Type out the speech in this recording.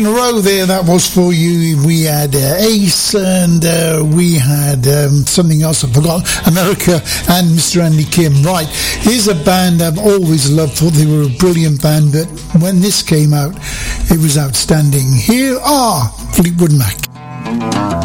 in a row there, that was for you. We had Ace, and we had something else I forgot, America and Mr. Andy Kim. Right, here's a band I've always loved, thought they were a brilliant band, but when this came out, it was outstanding. Here are Fleetwood Mac.